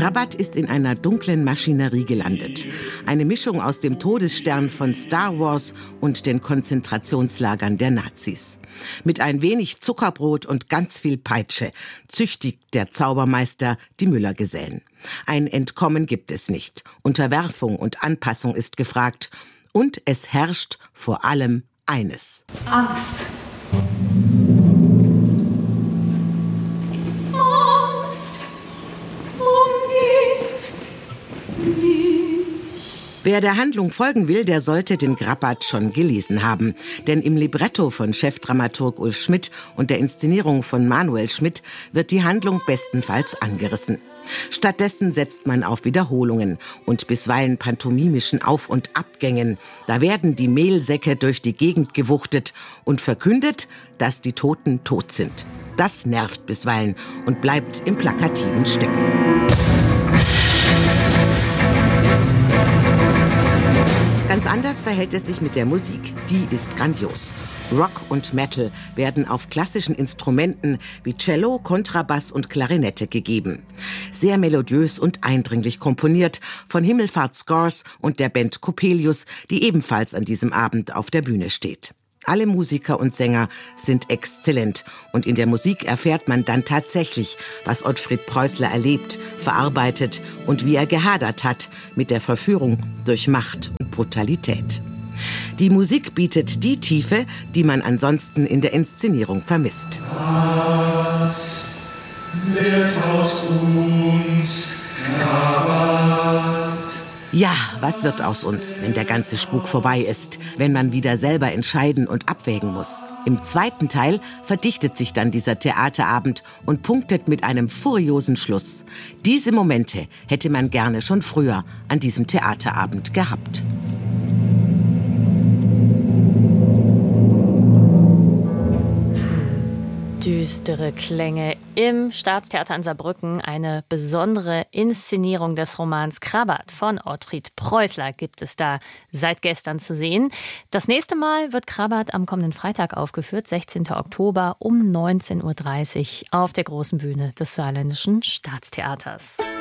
Krabat ist in einer dunklen Maschinerie gelandet. Eine Mischung aus dem Todesstern von Star Wars und den Konzentrationslagern der Nazis. Mit ein wenig Zuckerbrot und ganz viel Peitsche züchtigt der Zaubermeister die Müllergesellen. Ein Entkommen gibt es nicht. Unterwerfung und Anpassung ist gefragt. Und es herrscht vor allem eines: Angst. Wer der Handlung folgen will, der sollte den Krabat schon gelesen haben. Denn im Libretto von Chefdramaturg Ulf Schmidt und der Inszenierung von Manuel Schmidt wird die Handlung bestenfalls angerissen. Stattdessen setzt man auf Wiederholungen und bisweilen pantomimischen Auf- und Abgängen. Da werden die Mehlsäcke durch die Gegend gewuchtet und verkündet, dass die Toten tot sind. Das nervt bisweilen und bleibt im Plakativen stecken. Ganz anders verhält es sich mit der Musik. Die ist grandios. Rock und Metal werden auf klassischen Instrumenten wie Cello, Kontrabass und Klarinette gegeben. Sehr melodiös und eindringlich komponiert von Himmelfahrt Scores und der Band Coppelius, die ebenfalls an diesem Abend auf der Bühne steht. Alle Musiker und Sänger sind exzellent und in der Musik erfährt man dann tatsächlich, was Ottfried Preußler erlebt, verarbeitet und wie er gehadert hat mit der Verführung durch Macht und Brutalität. Die Musik bietet die Tiefe, die man ansonsten in der Inszenierung vermisst. Was wird aus uns, Krabat? Ja, was wird aus uns, wenn der ganze Spuk vorbei ist, wenn man wieder selber entscheiden und abwägen muss? Im zweiten Teil verdichtet sich dann dieser Theaterabend und punktet mit einem furiosen Schluss. Diese Momente hätte man gerne schon früher an diesem Theaterabend gehabt. Düstere Klänge im Staatstheater in Saarbrücken. Eine besondere Inszenierung des Romans Krabat von Ottfried Preußler gibt es da seit gestern zu sehen. Das nächste Mal wird Krabat am kommenden Freitag aufgeführt, 16. Oktober um 19:30 Uhr auf der großen Bühne des Saarländischen Staatstheaters.